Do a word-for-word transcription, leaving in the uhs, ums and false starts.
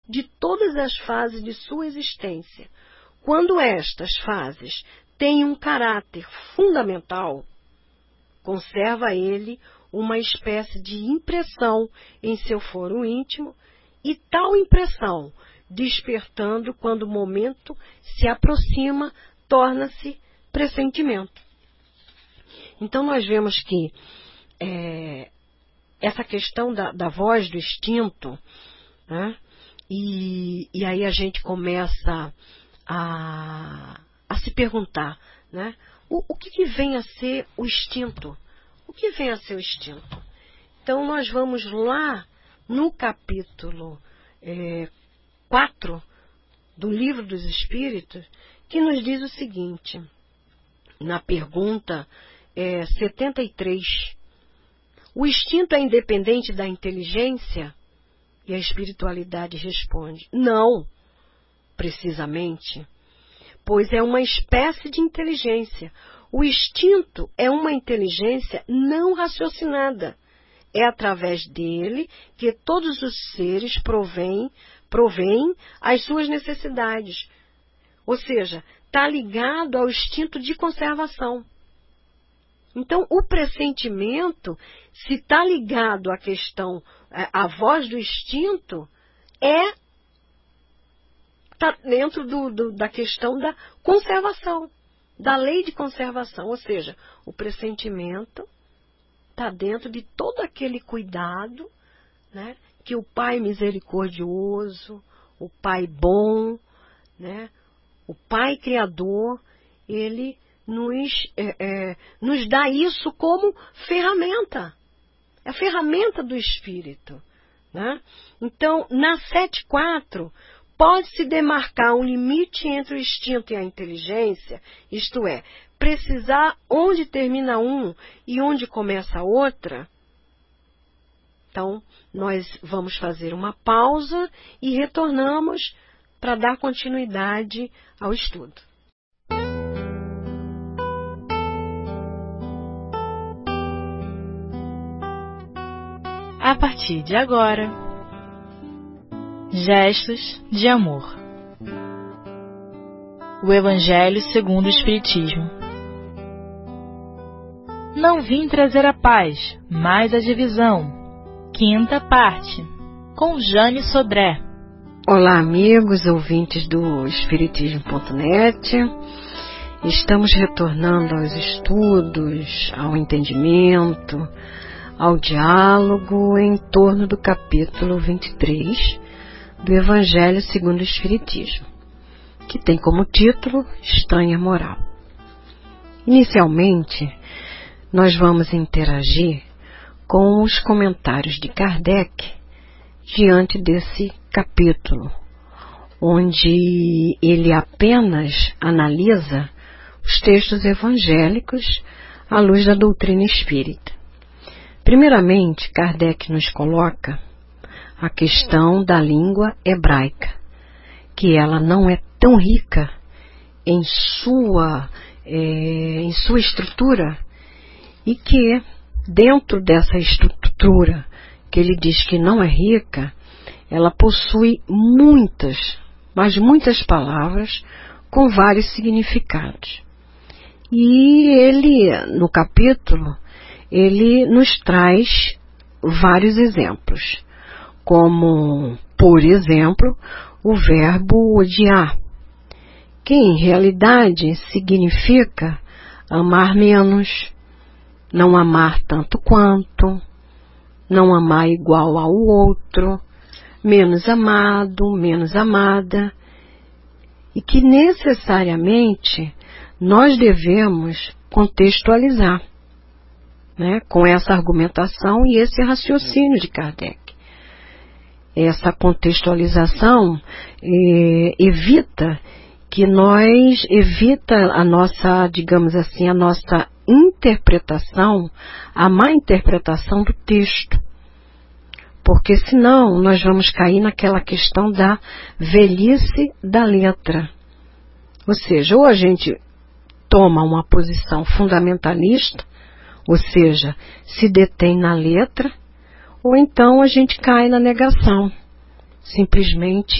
de todas as fases de sua existência. Quando estas fases têm um caráter fundamental, conserva ele uma espécie de impressão em seu foro íntimo, e tal impressão, despertando quando o momento se aproxima, torna-se pressentimento. Então nós vemos que é, essa questão da, da voz do instinto, né, e, e aí a gente começa a, a se perguntar, né, o, o que, que vem a ser o instinto? O que vem a ser o instinto? Então nós vamos lá no capítulo é, quatro do Livro dos Espíritos, que nos diz o seguinte, na pergunta é, setenta e três, o instinto é independente da inteligência? E a espiritualidade responde, não, precisamente, pois é uma espécie de inteligência. O instinto é uma inteligência não raciocinada. É através dele que todos os seres provêm, provêm as suas necessidades. Ou seja, está ligado ao instinto de conservação. Então, o pressentimento, se está ligado à questão, à voz do instinto, é está dentro do, do, da questão da conservação, da lei de conservação. Ou seja, o pressentimento está dentro de todo aquele cuidado, né, que o Pai misericordioso, o Pai bom, né, o Pai Criador, ele nos, é, é, nos dá isso como ferramenta. É a ferramenta do Espírito. Né? Então, na sete quatro, pode-se demarcar um limite entre o instinto e a inteligência, isto é, precisar onde termina um e onde começa a outra. Então, nós vamos fazer uma pausa e retornamos para dar continuidade ao estudo. A partir de agora, Gestos de Amor. O Evangelho segundo o Espiritismo. Não vim trazer a paz, mas a divisão. Quinta parte, com Jane Sodré. Olá, amigos, ouvintes do Espiritismo ponto net. Estamos retornando aos estudos, ao entendimento, ao diálogo em torno do capítulo vinte e três do Evangelho segundo o Espiritismo, que tem como título Estranha Moral. Inicialmente, nós vamos interagir com os comentários de Kardec diante desse capítulo, onde ele apenas analisa os textos evangélicos à luz da doutrina espírita. Primeiramente, Kardec nos coloca a questão da língua hebraica, que ela não é tão rica em sua, é, em sua estrutura, e que dentro dessa estrutura que ele diz que não é rica, ela possui muitas, mas muitas palavras com vários significados. E ele, no capítulo, ele nos traz vários exemplos, como, por exemplo, o verbo odiar, que em realidade significa amar menos, não amar tanto quanto, não amar igual ao outro, menos amado, menos amada, e que necessariamente nós devemos contextualizar, né, com essa argumentação e esse raciocínio de Kardec. Essa contextualização eh, evita que nós, evita a nossa, digamos assim, a nossa interpretação, a má interpretação do texto. Porque senão nós vamos cair naquela questão da velhice da letra. Ou seja, ou a gente toma uma posição fundamentalista, ou seja, se detém na letra, ou então a gente cai na negação, simplesmente